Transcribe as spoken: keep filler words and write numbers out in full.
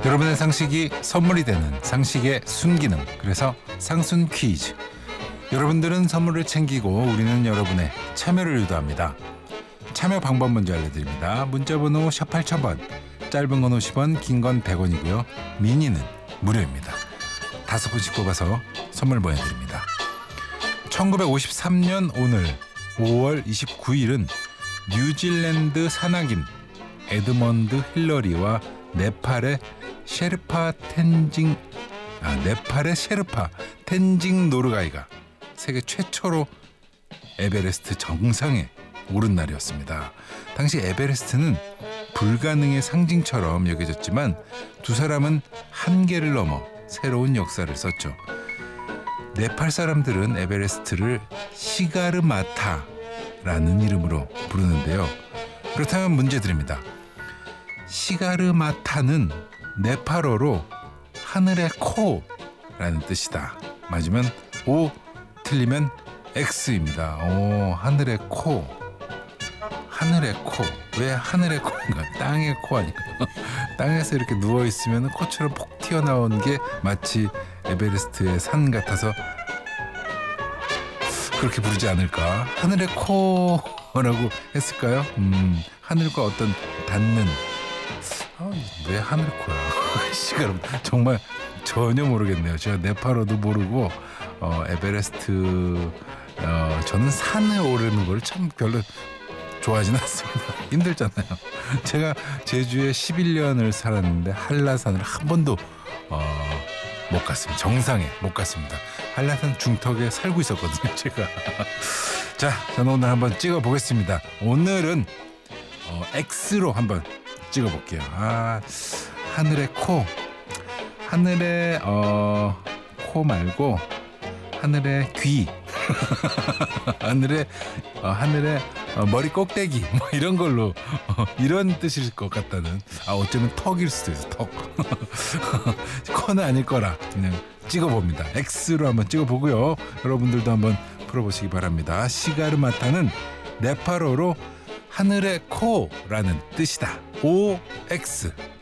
여러분의 상식이 선물이 되는 상식의 순기능, 그래서 상순 퀴즈. 여러분들은 선물을 챙기고 우리는 여러분의 참여를 유도합니다. 참여 방법 먼저 알려드립니다. 문자번호 샵 팔천 번, 짧은 건 오십 원, 긴 건 백 원이고요. 미니는 무료입니다. 다섯 분씩 뽑아서 선물 보내드립니다. 천구백오십삼 년 오늘 오월 이십구일은 뉴질랜드 산악인 에드먼드 힐러리와 네팔의 셰르파 텐징 아 네팔의 셰르파 텐징 노르가이가 세계 최초로 에베레스트 정상에 오른 날이었습니다. 당시 에베레스트는 불가능의 상징처럼 여겨졌지만 두 사람은 한계를 넘어 새로운 역사를 썼죠. 네팔 사람들은 에베레스트를 시가르마타라는 이름으로 부르는데요. 그렇다면 문제 드립니다. 시가르마타는 네팔어로 하늘의 코라는 뜻이다. 맞으면 O, 틀리면 X입니다. 오, 하늘의 코. 하늘의 코. 왜 하늘의 코인가? 땅의 코 아닐까? 땅에서 이렇게 누워있으면 코처럼 폭 튀어나온 게 마치 에베레스트의 산 같아서 그렇게 부르지 않을까? 하늘의 코라고 했을까요? 음, 하늘과 어떤 닿는 아, 왜 하늘 코야? 시가름 정말 전혀 모르겠네요. 제가 네팔어도 모르고 어, 에베레스트 어, 저는 산에 오르는 걸 참 별로 좋아하지는 않습니다. 힘들잖아요. 제가 제주에 십일 년을 살았는데 한라산을 한 번도 어, 못 갔습니다. 정상에 못 갔습니다. 한라산 중턱에 살고 있었거든요. 제가. 자, 저는 오늘 한번 찍어보겠습니다. 오늘은 어, X로 한번 찍어볼게요. 아, 하늘의 코. 하늘의 어, 코 말고 하늘의 귀. 하늘의 어, 하늘의 어, 머리 꼭대기 뭐 이런 걸로 어, 이런 뜻일 것 같다는. 아, 어쩌면 턱일 수도 있어. 턱. 코는 아닐 거라 그냥 찍어봅니다. X로 한번 찍어보고요. 여러분들도 한번 풀어보시기 바랍니다. 시가르마타는 네팔어로 하늘의 코라는 뜻이다. O, X.